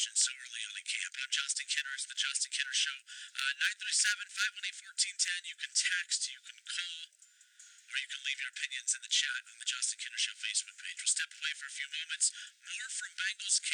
So early on in camp, I'm Justin Kinner. It's the Justin Kinner Show. 937-518-1410. You can text, you can call, or you can leave your opinions in the chat on the Justin Kinner Show Facebook page. We'll step away for a few moments. More from Bengals